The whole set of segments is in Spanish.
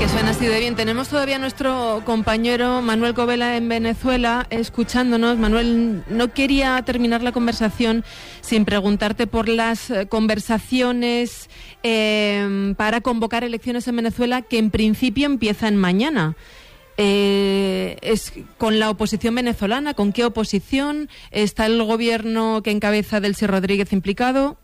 Que suena así de bien. Tenemos todavía a nuestro compañero Manuel Covela en Venezuela escuchándonos. Manuel, no quería terminar la conversación sin preguntarte por las conversaciones para convocar elecciones en Venezuela, que en principio empiezan mañana. ¿Es con la oposición venezolana? ¿Con qué oposición? ¿Está el gobierno que encabeza Delcy Rodríguez implicado?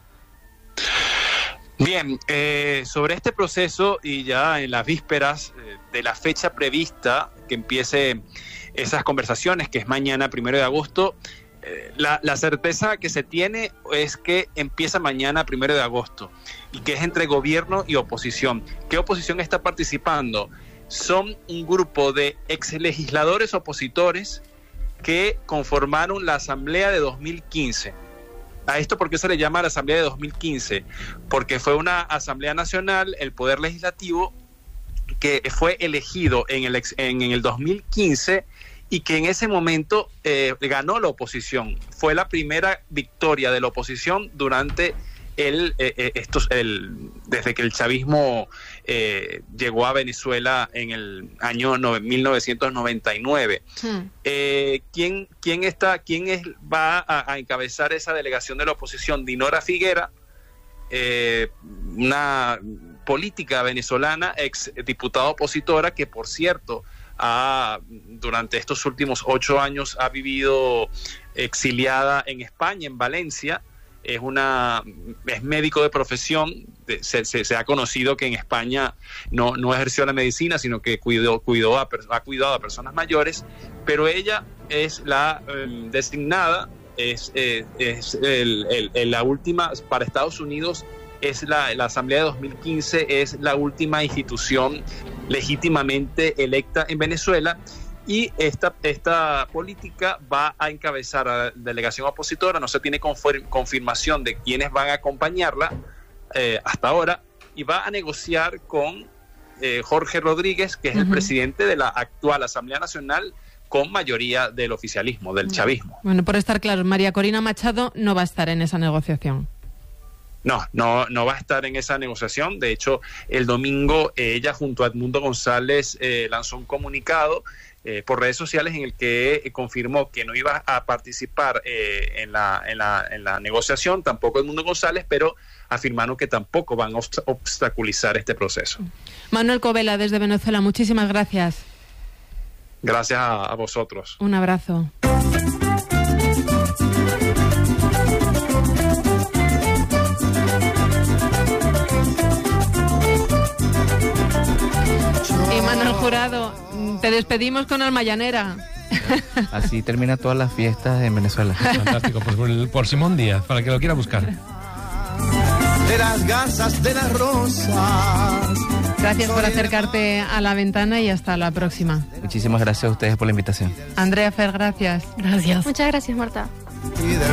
Bien, sobre este proceso y ya en las vísperas de la fecha prevista que empiece esas conversaciones, que es mañana, 1 de agosto, la certeza que se tiene es que empieza mañana, 1 de agosto, y que es entre gobierno y oposición. ¿Qué oposición está participando? Son un grupo de exlegisladores opositores que conformaron la Asamblea de 2015. ¿A esto por qué se le llama la Asamblea de 2015? Porque fue una Asamblea Nacional, el Poder Legislativo, que fue elegido en el 2015 y que en ese momento ganó la oposición. Fue la primera victoria de la oposición durante desde que el chavismo llegó a Venezuela en el año 1999. ¿Quién va a encabezar esa delegación de la oposición? Dinora Figuera, una política venezolana, ex diputada opositora, que por cierto durante estos últimos 8 años ha vivido exiliada en España, en Valencia. Es médico de profesión. Se ha conocido que en España no ejerció la medicina, sino que ha cuidado a personas mayores, pero ella es la designada, la última para Estados Unidos. La Asamblea de 2015 es la última institución legítimamente electa en Venezuela. Y esta política va a encabezar a la delegación opositora. No se tiene confirmación de quiénes van a acompañarla hasta ahora, y va a negociar con Jorge Rodríguez, que es el presidente de la actual Asamblea Nacional, con mayoría del oficialismo, del chavismo. Bueno, por estar claro, María Corina Machado no va a estar en esa negociación. No va a estar en esa negociación. De hecho, el domingo ella junto a Edmundo González lanzó un comunicado por redes sociales en el que confirmó que no iba a participar en la negociación, tampoco Edmundo González, pero afirmaron que tampoco van a obstaculizar este proceso. Manuel Covela, desde Venezuela, muchísimas gracias. Gracias a vosotros. Un abrazo. Y Manuel Jurado, te despedimos con Almayanera. Así termina todas las fiestas en Venezuela. Fantástico, pues por Simón Díaz, para el que lo quiera buscar. De las garzas, de las rosas. Gracias por acercarte a la ventana y hasta la próxima. Muchísimas gracias a ustedes por la invitación. Andrea Fer, gracias. Gracias. Muchas gracias, Marta.